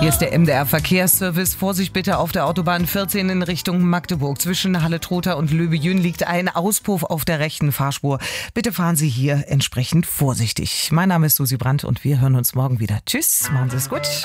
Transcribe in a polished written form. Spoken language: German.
Hier ist der MDR Verkehrsservice. Vorsicht bitte auf der Autobahn 14 in Richtung Magdeburg. Zwischen Halle-Trotha und Löbejün liegt ein Auspuff auf der rechten Fahrspur. Bitte fahren Sie hier entsprechend vorsichtig. Mein Name ist Susi Brandt und wir hören uns morgen wieder. Tschüss, machen Sie es gut.